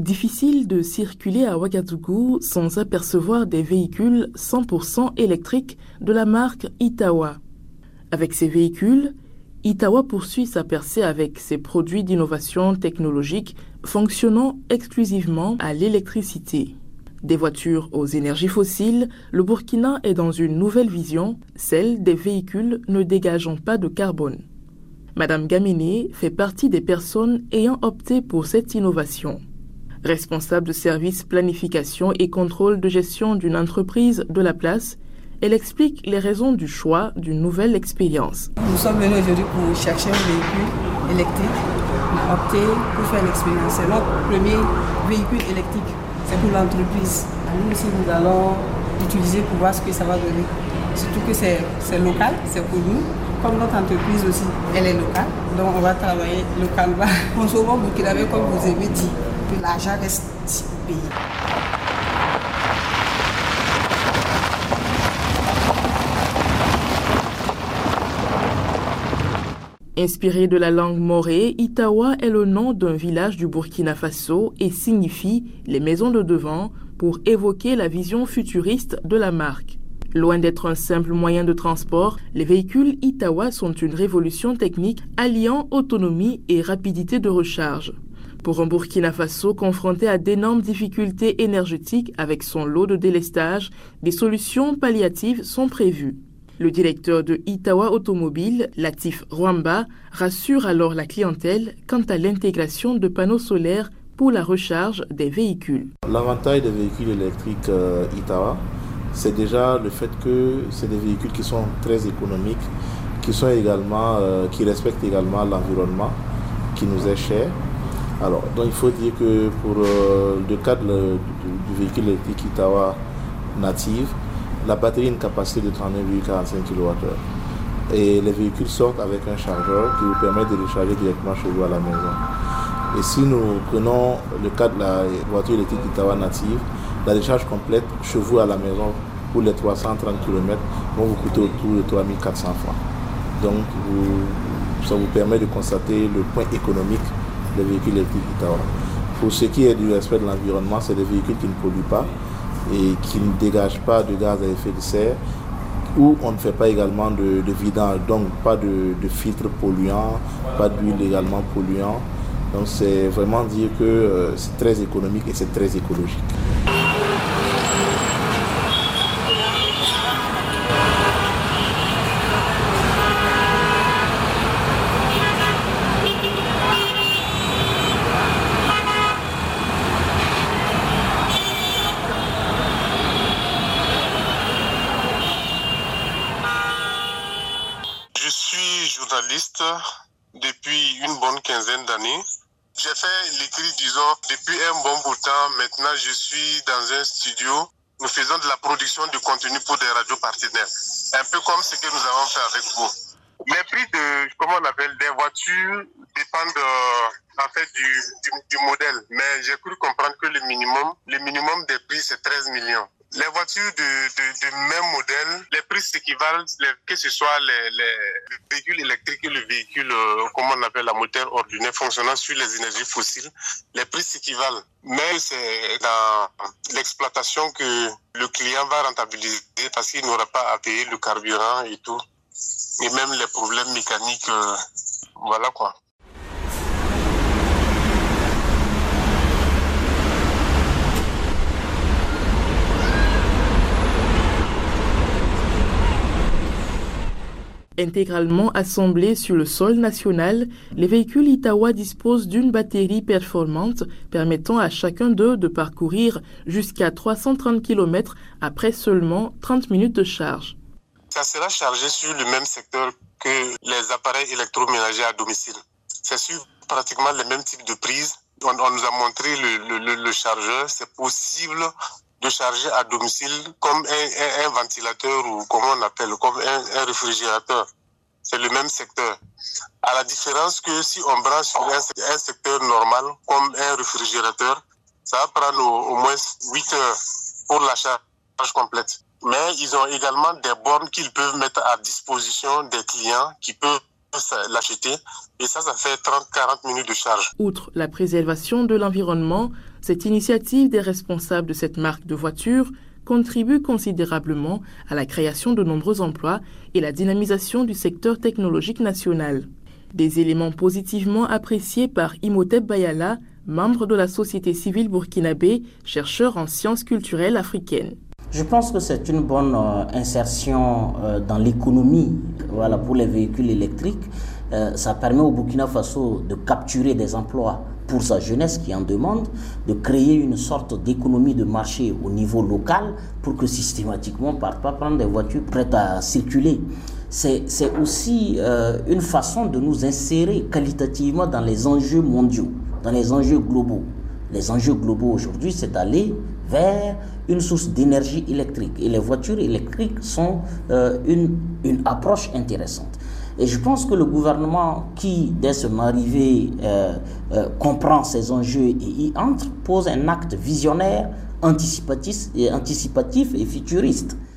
Difficile de circuler à Ouagadougou sans apercevoir des véhicules 100% électriques de la marque Itawa. Avec ces véhicules, Itawa poursuit sa percée avec ses produits d'innovation technologique fonctionnant exclusivement à l'électricité. Des voitures aux énergies fossiles, le Burkina est dans une nouvelle vision, celle des véhicules ne dégageant pas de carbone. Madame Gamené fait partie des personnes ayant opté pour cette innovation. Responsable de service planification et contrôle de gestion d'une entreprise de la place, elle explique les raisons du choix d'une nouvelle expérience. Nous sommes venus aujourd'hui pour chercher un véhicule électrique. On a opté pour faire l'expérience. C'est notre premier véhicule électrique. C'est pour l'entreprise. Nous aussi, nous allons l'utiliser pour voir ce que ça va donner. Surtout que c'est local, c'est pour nous. Comme notre entreprise aussi, elle est locale. Donc on va travailler localement. Consommons burkinabé comme vous avez dit. Que l'argent reste au pays. Inspiré de la langue morée, Itawa est le nom d'un village du Burkina Faso et signifie les maisons de devant pour évoquer la vision futuriste de la marque. Loin d'être un simple moyen de transport, les véhicules Itawa sont une révolution technique alliant autonomie et rapidité de recharge. Pour un Burkina Faso confronté à d'énormes difficultés énergétiques avec son lot de délestage, des solutions palliatives sont prévues. Le directeur de Itawa Automobile, Latif Rwamba, rassure alors la clientèle quant à l'intégration de panneaux solaires pour la recharge des véhicules. L'avantage des véhicules électriques Itawa, c'est déjà le fait que c'est des véhicules qui sont très économiques, qui respectent également l'environnement qui nous est cher. Alors, donc il faut dire que pour le cadre du véhicule électrique Itawa native, la batterie a une capacité de 39,45 kWh. Et les véhicules sortent avec un chargeur qui vous permet de recharger directement chez vous à la maison. Et si nous prenons le cas de la voiture électrique Itawa native, la recharge complète chez vous à la maison pour les 330 km vont vous coûter autour de 3 400 francs. Donc ça vous permet de constater le point économique des véhicules électriques Itawa. Pour ce qui est du respect de l'environnement, c'est des véhicules qui ne polluent pas et qui ne dégagent pas de gaz à effet de serre, où on ne fait pas également de vidange, donc pas de filtres polluants, pas d'huile également polluant. Donc c'est vraiment dire que c'est très économique et c'est très écologique. Journaliste depuis une bonne quinzaine d'années. J'ai fait l'écrit, disons, depuis un bon bout de temps. Maintenant, je suis dans un studio. Nous faisons de la production de contenu pour des radios partenaires. Un peu comme ce que nous avons fait avec vous. Les prix des voitures dépendent en fait du modèle. Mais j'ai cru comprendre que le minimum des prix, c'est 13 millions. Les voitures de même modèle, les prix s'équivalent, que ce soit le véhicule électrique et le véhicule, la moteur ordinaire fonctionnant sur les énergies fossiles, les prix s'équivalent. Mais c'est dans l'exploitation que le client va rentabiliser parce qu'il n'aura pas à payer le carburant et tout. Et même les problèmes mécaniques, voilà quoi. Intégralement assemblés sur le sol national, les véhicules Itawa disposent d'une batterie performante permettant à chacun d'eux de parcourir jusqu'à 330 km après seulement 30 minutes de charge. Ça sera chargé sur le même secteur que les appareils électroménagers à domicile. C'est sur pratiquement les mêmes types de prises. On nous a montré le chargeur. C'est possible de charger à domicile comme un ventilateur ou comme on appelle, comme un réfrigérateur. C'est le même secteur. À la différence que si on branche sur un secteur normal comme un réfrigérateur, ça va prendre au moins 8 heures pour la charge complète. Mais ils ont également des bornes qu'ils peuvent mettre à disposition des clients qui peuvent l'acheter et ça fait 30-40 minutes de charge. Outre la préservation de l'environnement, cette initiative des responsables de cette marque de voitures contribue considérablement à la création de nombreux emplois et la dynamisation du secteur technologique national. Des éléments positivement appréciés par Imhotep Bayala, membre de la société civile burkinabé, chercheur en sciences culturelles africaines. Je pense que c'est une bonne insertion dans l'économie pour les véhicules électriques. Ça permet au Burkina Faso de capturer des emplois pour sa jeunesse qui en demande, de créer une sorte d'économie de marché au niveau local pour que systématiquement on ne parte pas prendre des voitures prêtes à circuler. C'est aussi une façon de nous insérer qualitativement dans les enjeux mondiaux, dans les enjeux globaux. Les enjeux globaux aujourd'hui, c'est d'aller vers une source d'énergie électrique. Et les voitures électriques sont une approche intéressante. Et je pense que le gouvernement qui, dès son arrivée, comprend ces enjeux et y entre, pose un acte visionnaire, anticipatif et futuriste.